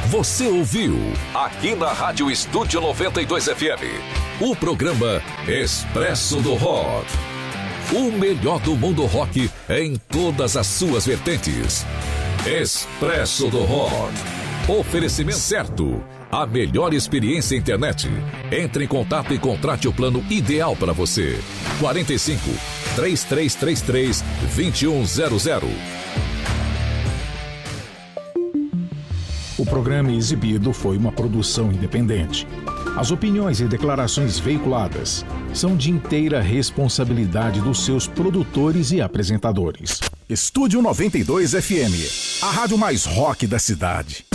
Você ouviu aqui na Rádio Estúdio 92 FM o programa Expresso do Rock. O melhor do mundo rock em todas as suas vertentes. Expresso do Rock. Oferecimento certo. A melhor experiência internet. Entre em contato e contrate o plano ideal para você. 45 3333 2100. O programa exibido foi uma produção independente. As opiniões e declarações veiculadas são de inteira responsabilidade dos seus produtores e apresentadores. Estúdio 92 FM, a rádio mais rock da cidade.